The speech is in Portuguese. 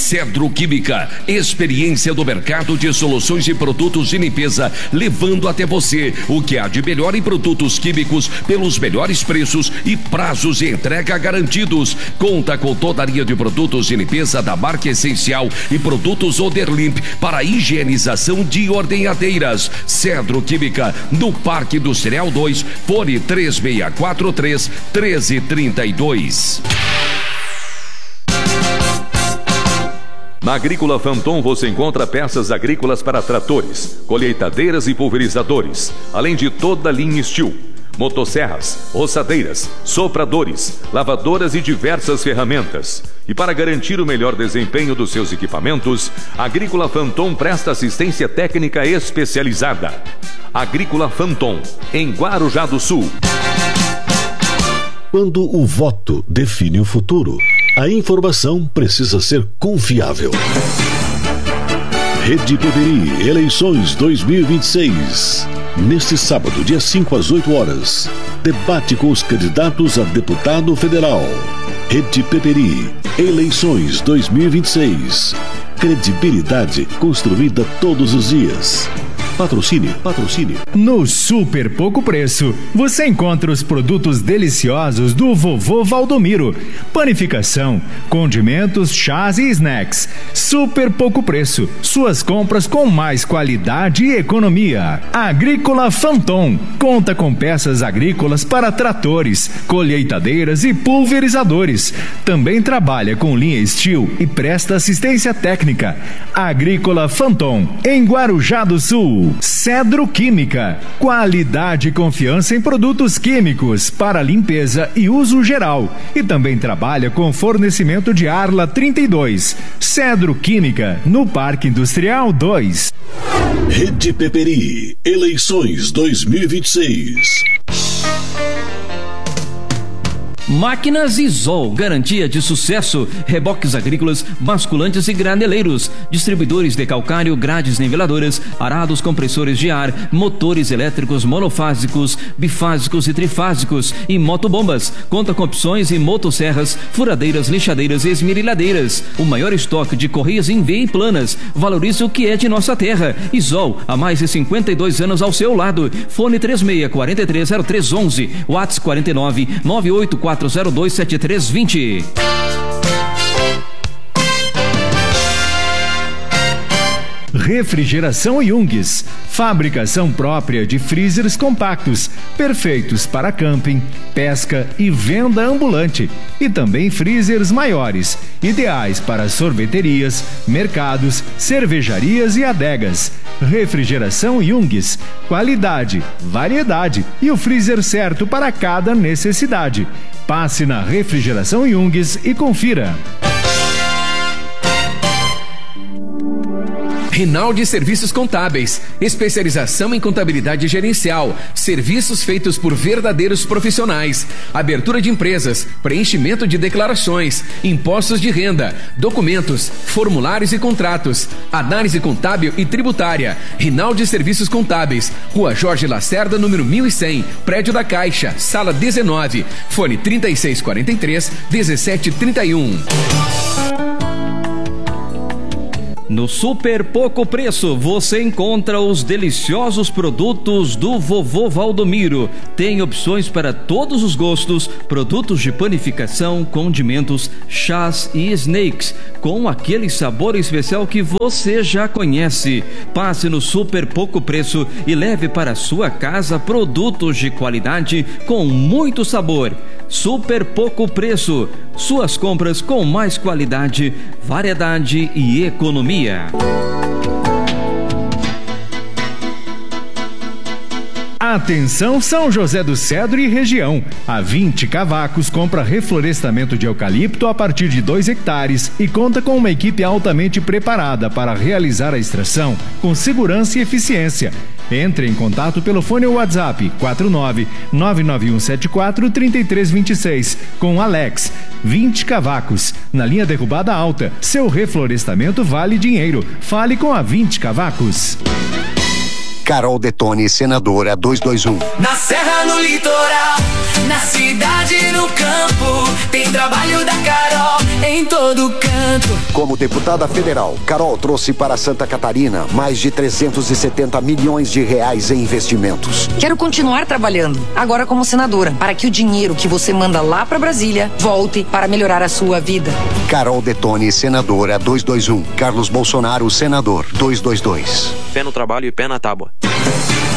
Cedro Química, experiência do mercado de soluções e produtos de limpeza, levando até você o que há de melhor em produtos químicos pelos melhores preços e prazos de entrega garantidos. Conta com toda a linha de produtos de limpeza da marca Essencial e produtos Oderlimp para higienização de ordenhadeiras. Cedro Química, no Parque Industrial 2, fone 3643-1332. Na Agrícola Fanton você encontra peças agrícolas para tratores, colheitadeiras e pulverizadores, além de toda a linha Steel, motosserras, roçadeiras, sopradores, lavadoras e diversas ferramentas. E para garantir o melhor desempenho dos seus equipamentos, a Agrícola Fanton presta assistência técnica especializada. Agrícola Fanton, em Guarujá do Sul. Quando o voto define o futuro, a informação precisa ser confiável. Rede Peperi, eleições 2026. Neste sábado, dia 5 às 8 horas, debate com os candidatos a deputado federal. Rede Peperi, eleições 2026. Credibilidade construída todos os dias. Patrocínio. No Super Pouco Preço, você encontra os produtos deliciosos do Vovô Valdomiro. Panificação, condimentos, chás e snacks. Super Pouco Preço. Suas compras com mais qualidade e economia. Agrícola Fanton. Conta com peças agrícolas para tratores, colheitadeiras e pulverizadores. Também trabalha com linha Steel e presta assistência técnica. Agrícola Fanton, em Guarujá do Sul. Cedro Química, qualidade e confiança em produtos químicos para limpeza e uso geral. E também trabalha com fornecimento de Arla 32. Cedro Química, no Parque Industrial 2. Rede Peperi, eleições 2026. Máquinas Isol, garantia de sucesso. Reboques agrícolas, basculantes e graneleiros. Distribuidores de calcário, grades niveladoras, arados, compressores de ar, motores elétricos monofásicos, bifásicos e trifásicos e motobombas. Conta com opções em motosserras, furadeiras, lixadeiras e esmerilhadeiras. O maior estoque de correias em V e planas. Valorize o que é de nossa terra. Isol, há mais de 52 anos ao seu lado. Fone 36430311, WhatsApp 49984027320. Refrigeração Jungs, fabricação própria de freezers compactos, perfeitos para camping, pesca e venda ambulante. E também freezers maiores, ideais para sorveterias, mercados, cervejarias e adegas. Refrigeração Jungs, qualidade, variedade e o freezer certo para cada necessidade. Passe na Refrigeração Jungs e confira. Rinaldi Serviços Contábeis, especialização em contabilidade gerencial, serviços feitos por verdadeiros profissionais, abertura de empresas, preenchimento de declarações, impostos de renda, documentos, formulários e contratos, análise contábil e tributária. Rinaldi Serviços Contábeis, Rua Jorge Lacerda, número 1100, Prédio da Caixa, Sala 19, fone 3643-1731. No Super Pouco Preço você encontra os deliciosos produtos do Vovô Valdomiro. Tem opções para todos os gostos, produtos de panificação, condimentos, chás e snacks, com aquele sabor especial que você já conhece. Passe no Super Pouco Preço e leve para sua casa produtos de qualidade com muito sabor. Super Pouco Preço, suas compras com mais qualidade, variedade e economia. Atenção São José do Cedro e região. A 20 Cavacos compra reflorestamento de eucalipto a partir de 2 hectares e conta com uma equipe altamente preparada para realizar a extração com segurança e eficiência. Entre em contato pelo fone ou WhatsApp 49-99174-3326 com Alex. 20 Cavacos, na linha Derrubada Alta. Seu reflorestamento vale dinheiro. Fale com a 20 Cavacos. Carol Detone, senadora 221. Na Serra no litoral, na cidade e no campo. Tem trabalho da Carol em todo canto. Como deputada federal, Carol trouxe para Santa Catarina mais de 370 milhões de reais em investimentos. Quero continuar trabalhando, agora como senadora, para que o dinheiro que você manda lá para Brasília volte para melhorar a sua vida. Carol Detone, senadora 221. Carlos Bolsonaro, senador 222. Pé no trabalho e pé na tábua.